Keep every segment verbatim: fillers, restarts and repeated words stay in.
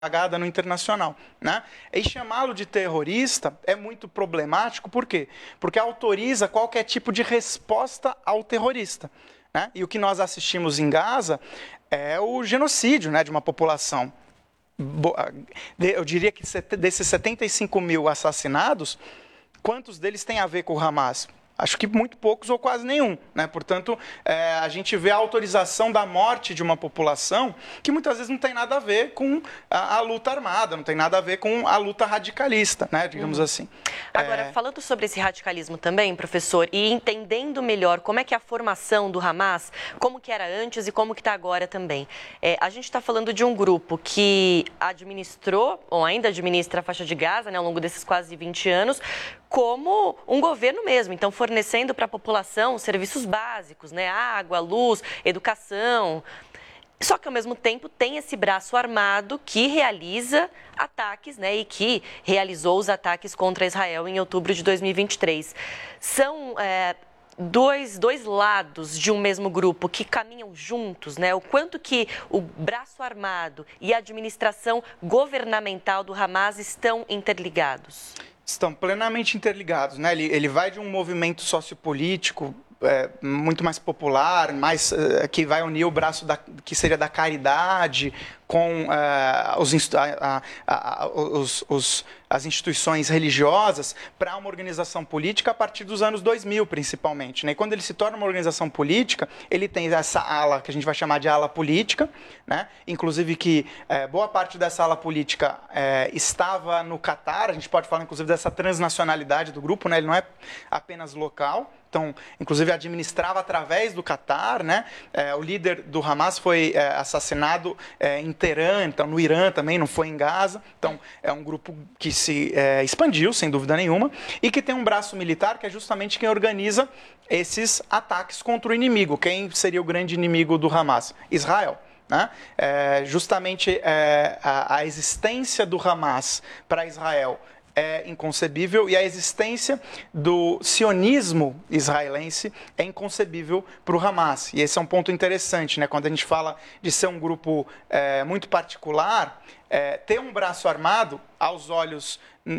pagada no internacional, né? E chamá-lo de terrorista é muito problemático, por quê? Porque autoriza qualquer tipo de resposta ao terrorista, né? E o que nós assistimos em Gaza é o genocídio, né, de uma população. Eu diria que desses setenta e cinco mil assassinados, quantos deles têm a ver com o Hamas? Acho que muito poucos ou quase nenhum, né? Portanto, é, a gente vê a autorização da morte de uma população que muitas vezes não tem nada a ver com a, a luta armada, não tem nada a ver com a luta radicalista, né? Digamos uhum. assim. Agora, é... falando sobre esse radicalismo também, professor, e entendendo melhor como é que é a formação do Hamas, como que era antes e como que está agora também. É, a gente está falando de um grupo que administrou, ou ainda administra a faixa de Gaza, né, ao longo desses quase vinte anos, como um governo mesmo, então fornecendo para a população serviços básicos, né? Água, luz, educação. Só que, ao mesmo tempo, tem esse braço armado que realiza ataques, né? E que realizou os ataques contra Israel em outubro de dois mil e vinte e três. São é, dois, dois lados de um mesmo grupo que caminham juntos, né? O quanto que o braço armado e a administração governamental do Hamas estão interligados? Estão plenamente interligados, né? Ele, ele vai de um movimento sociopolítico é, muito mais popular, mais, é, que vai unir o braço da, que seria da caridade com é, os, a, a, a, os, os, as instituições religiosas para uma organização política a partir dos anos dois mil, principalmente, né? E quando ele se torna uma organização política, ele tem essa ala que a gente vai chamar de ala política, né? Inclusive que é, boa parte dessa ala política é, estava no Catar, a gente pode falar inclusive dessa transnacionalidade do grupo, né? Ele não é apenas local. Então, inclusive, administrava através do Catar, né? É, o líder do Hamas foi é, assassinado é, em Teherã, então no Irã também, não foi em Gaza. Então, é um grupo que se é, expandiu, sem dúvida nenhuma, e que tem um braço militar que é justamente quem organiza esses ataques contra o inimigo. Quem seria o grande inimigo do Hamas? Israel. Né? É, justamente é, a, a existência do Hamas para Israel é inconcebível e a existência do sionismo israelense é inconcebível para o Hamas. E esse é um ponto interessante, né? Quando a gente fala de ser um grupo é, muito particular, é, ter um braço armado, aos olhos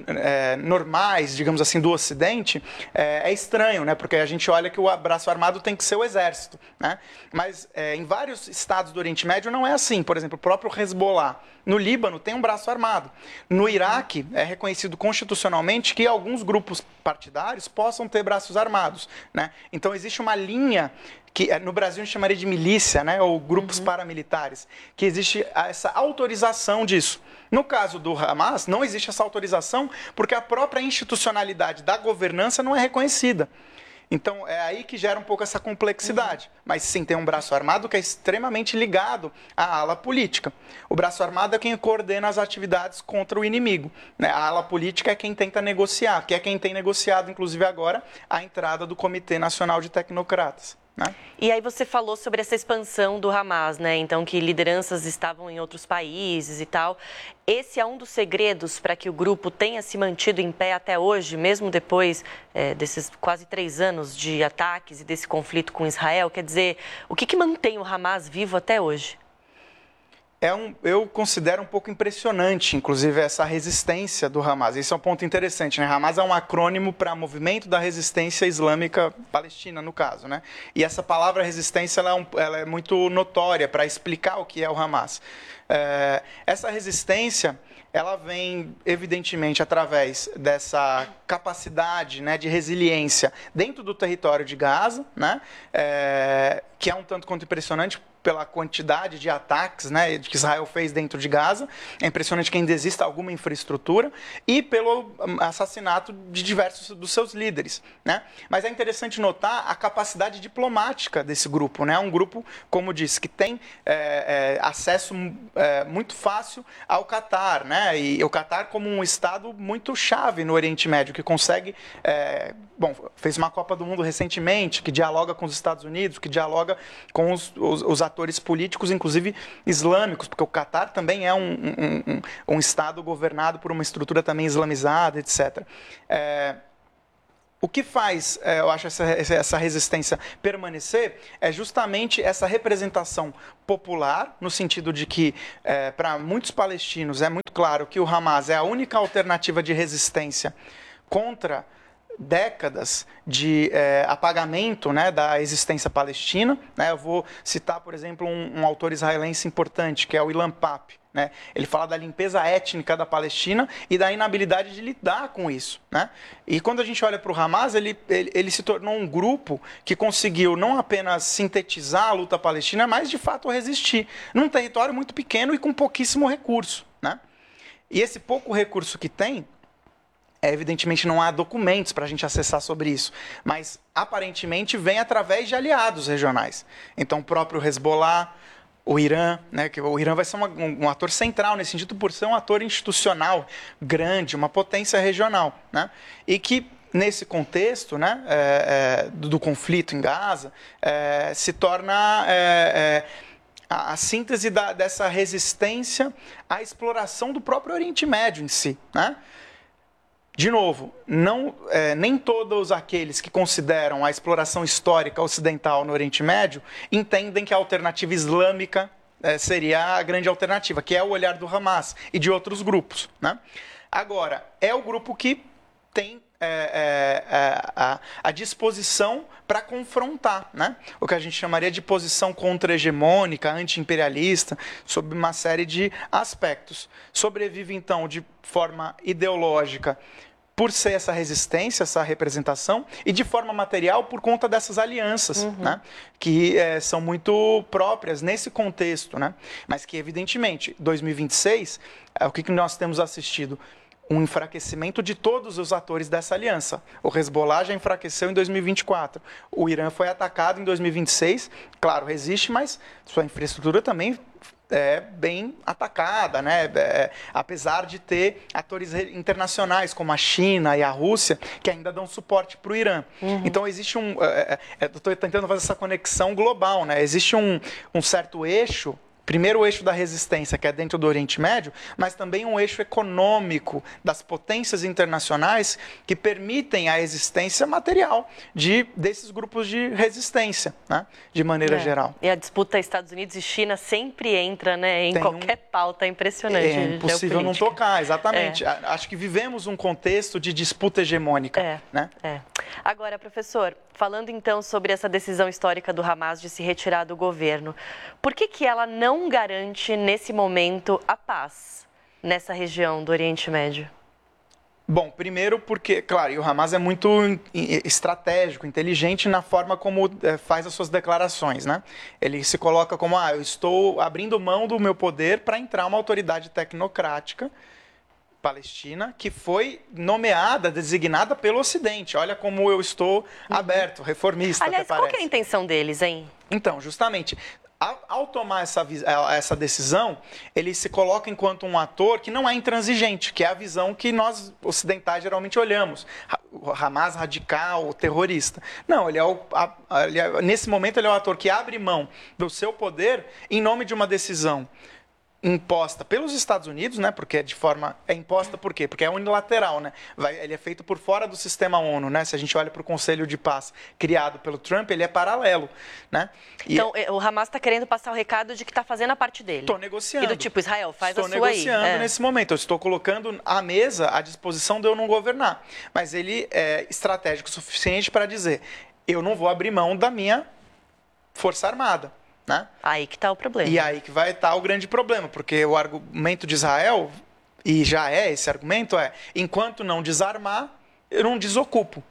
é, normais, digamos assim, do Ocidente, é, é estranho, né? Porque a gente olha que o braço armado tem que ser o exército, né? Mas é, em vários estados do Oriente Médio não é assim. Por exemplo, o próprio Hezbollah no Líbano tem um braço armado. No Iraque é reconhecido constitucionalmente que alguns grupos partidários possam ter braços armados, né? Então existe uma linha que no Brasil a gente chamaria de milícia, né, ou grupos uhum. paramilitares, que existe essa autorização disso. No caso do Hamas, não existe essa autorização porque a própria institucionalidade da governança não é reconhecida. Então, é aí que gera um pouco essa complexidade. Uhum. Mas, sim, tem um braço armado que é extremamente ligado à ala política. O braço armado é quem coordena as atividades contra o inimigo, né? A ala política é quem tenta negociar, que é quem tem negociado, inclusive agora, a entrada do Comitê Nacional de Tecnocratas. Né? E aí você falou sobre essa expansão do Hamas, né? Então, que lideranças estavam em outros países e tal. Esse é um dos segredos para que o grupo tenha se mantido em pé até hoje, mesmo depois é, desses quase três anos de ataques e desse conflito com Israel? Quer dizer, o que, que mantém o Hamas vivo até hoje? É um, eu considero um pouco impressionante, inclusive, essa resistência do Hamas. Esse é um ponto interessante, né? Hamas é um acrônimo para Movimento da Resistência Islâmica Palestina, no caso, né? E essa palavra resistência ela é, um, ela é muito notória para explicar o que é o Hamas. É, essa resistência ela vem, evidentemente, através dessa capacidade, né, de resiliência dentro do território de Gaza, né? É, que é um tanto quanto impressionante pela quantidade de ataques, né, que Israel fez dentro de Gaza. É impressionante que ainda exista alguma infraestrutura e pelo assassinato de diversos dos seus líderes, né? Mas é interessante notar a capacidade diplomática desse grupo, né? Um grupo, como disse, que tem é, é, acesso é, muito fácil ao Catar, né? E o Catar como um estado muito chave no Oriente Médio, que consegue, é, bom, fez uma Copa do Mundo recentemente, que dialoga com os Estados Unidos, que dialoga com os, os, os atores políticos, inclusive islâmicos, porque o Catar também é um, um, um, um estado governado por uma estrutura também islamizada, etcétera. É, O que faz, eu acho, essa, essa resistência permanecer é justamente essa representação popular, no sentido de que, é, para muitos palestinos, é muito claro que o Hamas é a única alternativa de resistência contra décadas de é, apagamento, né, da existência palestina. Né? Eu vou citar, por exemplo, um, um autor israelense importante, que é o Ilan Pappé. Né? Ele fala da limpeza étnica da Palestina e da inabilidade de lidar com isso. Né? E quando a gente olha para o Hamas, ele, ele, ele se tornou um grupo que conseguiu não apenas sintetizar a luta palestina, mas de fato resistir, num território muito pequeno e com pouquíssimo recurso. Né? E esse pouco recurso que tem, é, evidentemente não há documentos para a gente acessar sobre isso, mas aparentemente vem através de aliados regionais. Então o próprio Hezbollah, o Irã, né, que o Irã vai ser uma, um, um ator central nesse sentido por ser um ator institucional grande, uma potência regional, né, e que nesse contexto, né, é, é, do, do conflito em Gaza, é, se torna é, é, a, a síntese da, dessa resistência à exploração do próprio Oriente Médio em si, né? De novo, não, é, nem todos aqueles que consideram a exploração histórica ocidental no Oriente Médio entendem que a alternativa islâmica é, seria a grande alternativa, que é o olhar do Hamas e de outros grupos. Né? Agora, é o grupo que tem é, é, a, a disposição para confrontar, né? O que a gente chamaria de posição contra-hegemônica, anti-imperialista, sob uma série de aspectos. Sobrevive, então, de forma ideológica, por ser essa resistência, essa representação, e de forma material por conta dessas alianças, uhum. né? Que é, são muito próprias nesse contexto, né? Mas que, evidentemente, dois mil e vinte e seis, é, o que, que nós temos assistido? Um enfraquecimento de todos os atores dessa aliança. O Hezbollah já enfraqueceu em dois mil e vinte e quatro. O Irã foi atacado em dois mil e vinte e seis. Claro, resiste, mas sua infraestrutura também é bem atacada, né? É, apesar de ter atores internacionais como a China e a Rússia que ainda dão suporte para o Irã. Uhum. Então existe um... É, é, eu estou tentando fazer essa conexão global, né? Existe um, um certo eixo. Primeiro o eixo da resistência, que é dentro do Oriente Médio, mas também um eixo econômico das potências internacionais que permitem a existência material de, desses grupos de resistência, né? De maneira é. geral. E a disputa Estados Unidos e China sempre entra, né, em Tem qualquer um... pauta, é impressionante. É impossível não tocar, exatamente. É. Acho que vivemos um contexto de disputa hegemônica. É. Né? É. Agora, professor, falando então sobre essa decisão histórica do Hamas de se retirar do governo, por que que ela não garante, nesse momento, a paz nessa região do Oriente Médio? Bom, primeiro porque, claro, e o Hamas é muito estratégico, inteligente na forma como faz as suas declarações, né? Ele se coloca como, ah, eu estou abrindo mão do meu poder para entrar uma autoridade tecnocrática palestina, que foi nomeada, designada pelo Ocidente. Olha como eu estou uhum. aberto, reformista, Aliás, até parece. Qual que é a intenção deles, hein? Então, justamente, ao tomar essa, essa decisão, ele se coloca enquanto um ator que não é intransigente, que é a visão que nós ocidentais geralmente olhamos. O Hamas radical, o terrorista. Não, ele é o, a, ele é, nesse momento ele é o ator que abre mão do seu poder em nome de uma decisão imposta pelos Estados Unidos, né? Porque é de forma é imposta por quê? Porque é unilateral, né? Vai, ele é feito por fora do sistema ONU, né? Se a gente olha para o Conselho de Paz criado pelo Trump, ele é paralelo, né? E então o Hamas está querendo passar o recado de que está fazendo a parte dele. Estou negociando. E do tipo, Israel, faz estou a sua aí. Estou negociando é. nesse momento. Eu estou colocando à mesa à disposição de eu não governar, mas ele é estratégico o suficiente para dizer: eu não vou abrir mão da minha força armada. Né? Aí que está o problema. E aí que vai estar o grande problema, porque o argumento de Israel, e já é esse argumento, é: enquanto não desarmar, eu não desocupo.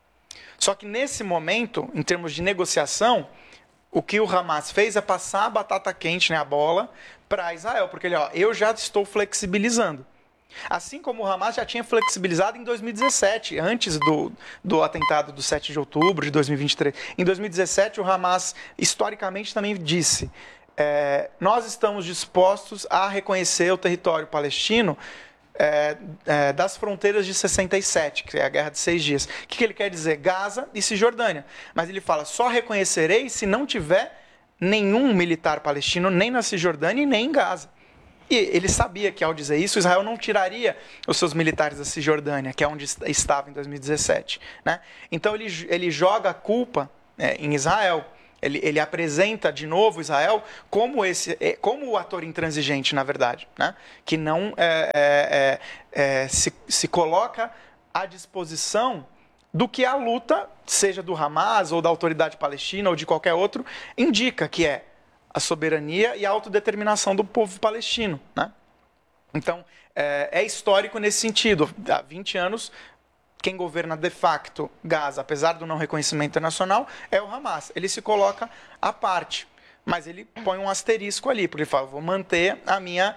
Só que nesse momento, em termos de negociação, o que o Hamas fez é passar a batata quente, né, a bola, para Israel, porque ele, ó, eu já estou flexibilizando. Assim como o Hamas já tinha flexibilizado em dois mil e dezessete, antes do, do atentado do sete de outubro de dois mil e vinte e três. Em dois mil e dezessete, o Hamas, historicamente, também disse: é, nós estamos dispostos a reconhecer o território palestino é, é, das fronteiras de sessenta e sete, que é a Guerra de Seis Dias. O que, que ele quer dizer? Gaza e Cisjordânia. Mas ele fala: só reconhecerei se não tiver nenhum militar palestino, nem na Cisjordânia e nem em Gaza. E ele sabia que, ao dizer isso, Israel não tiraria os seus militares da Cisjordânia, que é onde estava em dois mil e dezessete. Né? Então, ele, ele joga a culpa é, em Israel. Ele, ele apresenta de novo Israel como, esse, como o ator intransigente, na verdade, né? Que não é, é, é, se, se coloca à disposição do que a luta, seja do Hamas ou da autoridade palestina ou de qualquer outro, indica, que é a soberania e a autodeterminação do povo palestino. Né? Então, é, é histórico nesse sentido. Há vinte anos... Quem governa de facto Gaza, apesar do não reconhecimento internacional, é o Hamas. Ele se coloca à parte, mas ele põe um asterisco ali, porque ele fala, vou manter a minha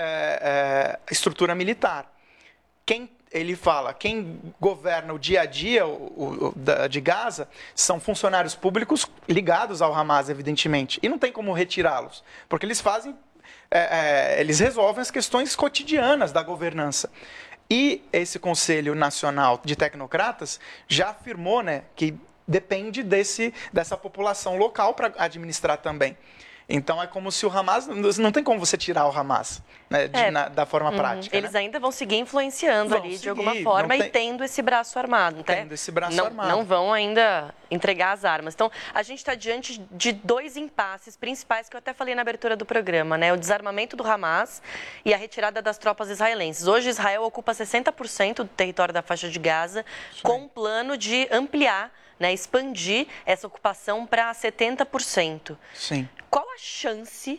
é, é, estrutura militar. Quem, ele fala, quem governa o dia a dia o, o, da, de Gaza são funcionários públicos ligados ao Hamas, evidentemente, e não tem como retirá-los, porque eles fazem, é, é, eles resolvem as questões cotidianas da governança. E esse Conselho Nacional de Tecnocratas já afirmou, né, que depende desse, dessa população local para administrar também. Então, é como se o Hamas... Não tem como você tirar o Hamas, né, de, é, na, da forma uhum. prática. Eles né? ainda vão seguir influenciando vão ali, seguir, de alguma forma, tem... e tendo esse braço armado. Tendo esse braço não, armado. Não vão ainda entregar as armas. Então, a gente está diante de dois impasses principais que eu até falei na abertura do programa, né? O desarmamento do Hamas e a retirada das tropas israelenses. Hoje, Israel ocupa sessenta por cento do território da faixa de Gaza, Sim. com um plano de ampliar, né, expandir essa ocupação para setenta por cento. Sim. Qual a chance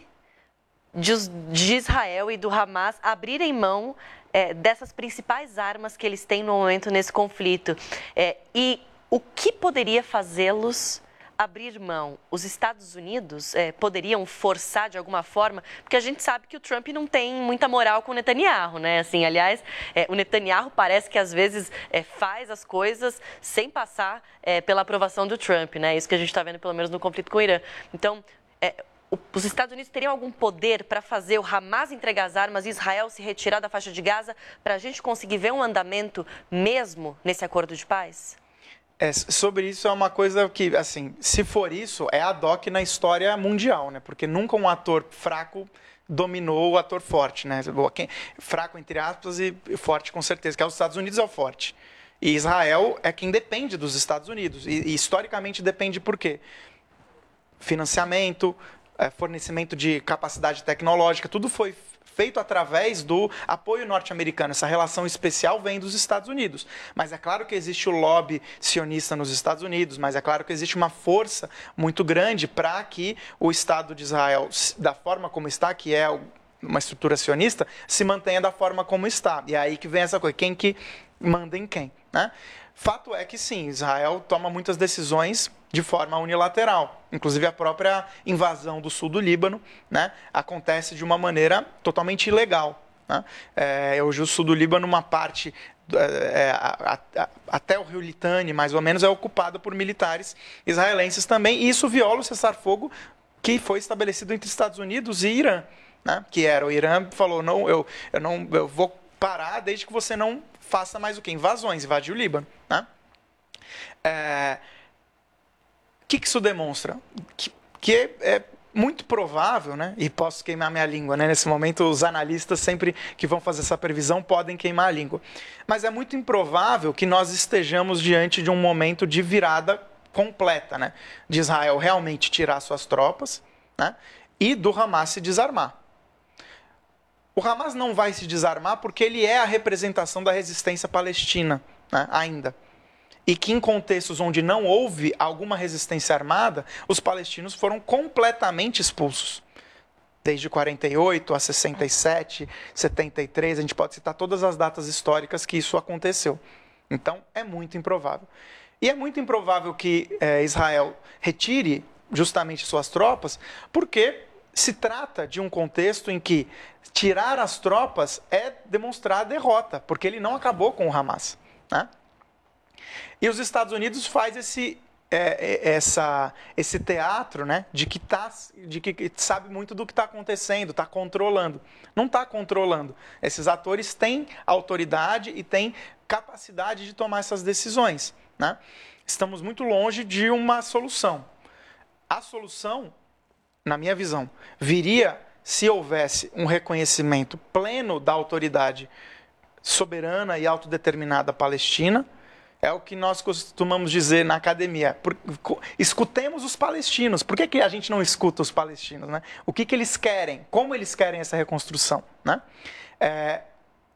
de, de Israel e do Hamas abrirem mão é, dessas principais armas que eles têm no momento nesse conflito? É, e o que poderia fazê-los abrir mão? Os Estados Unidos é, poderiam forçar de alguma forma? Porque a gente sabe que o Trump não tem muita moral com o Netanyahu, né? Assim, aliás, é, o Netanyahu parece que às vezes é, faz as coisas sem passar é, pela aprovação do Trump, né? Isso que a gente está vendo pelo menos no conflito com o Irã. Então, é, o, os Estados Unidos teriam algum poder para fazer o Hamas entregar as armas e Israel se retirar da faixa de Gaza para a gente conseguir ver um andamento mesmo nesse acordo de paz? É, sobre isso é uma coisa que, assim, se for isso, é ad hoc na história mundial, né? Porque nunca um ator fraco dominou o ator forte, né? Fraco, entre aspas, e forte com certeza, que é os Estados Unidos é o forte. E Israel é quem depende dos Estados Unidos. E, e historicamente depende por quê? Financiamento, é, fornecimento de capacidade tecnológica, tudo foi feito através do apoio norte-americano. Essa relação especial vem dos Estados Unidos. Mas é claro que existe o lobby sionista nos Estados Unidos, mas é claro que existe uma força muito grande para que o Estado de Israel, da forma como está, que é uma estrutura sionista, se mantenha da forma como está. E é aí que vem essa coisa, quem que manda em quem, né? Fato é que sim, Israel toma muitas decisões de forma unilateral. Inclusive a própria invasão do sul do Líbano, né, acontece de uma maneira totalmente ilegal. Né? É, hoje o sul do Líbano, uma parte, é, a, a, até o rio Litani, mais ou menos, é ocupado por militares israelenses também. E isso viola o cessar-fogo que foi estabelecido entre Estados Unidos e Irã. Né? Que era, o Irã falou, não, eu, eu, não, eu vou parar desde que você não faça mais o quê? Invasões, invadir o Líbano. Né? É, o que, que isso demonstra? Que, que é, é muito provável, né? E posso queimar minha língua, né? Nesse momento, os analistas sempre que vão fazer essa previsão podem queimar a língua. Mas é muito improvável que nós estejamos diante de um momento de virada completa, né? De Israel realmente tirar suas tropas, né? E do Hamas se desarmar. O Hamas não vai se desarmar porque ele é a representação da resistência palestina, né? Ainda. E que em contextos onde não houve alguma resistência armada, os palestinos foram completamente expulsos. Desde quarenta e oito a sessenta e sete, setenta e três, a gente pode citar todas as datas históricas que isso aconteceu. Então, é muito improvável. E é muito improvável que é, Israel retire justamente suas tropas, porque se trata de um contexto em que tirar as tropas é demonstrar a derrota, porque ele não acabou com o Hamas, né? E os Estados Unidos faz esse, é, essa, esse teatro, né, de, que tá, de que sabe muito do que está acontecendo, está controlando. Não está controlando. Esses atores têm autoridade e têm capacidade de tomar essas decisões. Né? Estamos muito longe de uma solução. A solução, na minha visão, viria se houvesse um reconhecimento pleno da autoridade soberana e autodeterminada palestina. É o que nós costumamos dizer na academia. Por, escutemos os palestinos. Por que, que a gente não escuta os palestinos? Né? O que, que eles querem? Como eles querem essa reconstrução? Né? É,